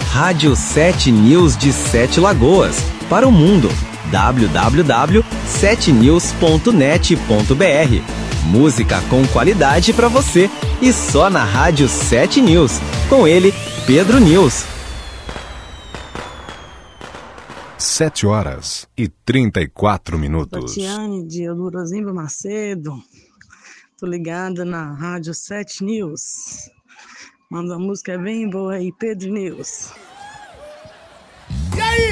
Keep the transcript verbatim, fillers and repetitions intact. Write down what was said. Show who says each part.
Speaker 1: Rádio sete News de Sete Lagoas, para o mundo. w w w ponto sete news ponto net ponto b r. Música com qualidade para você e só na Rádio sete News. Com ele, Pedro News.
Speaker 2: Sete horas e trinta e quatro minutos.
Speaker 3: Tatiane de Eldorozimba Macedo. Tô ligada na Rádio sete News. Manda uma música bem boa aí, Pedro News.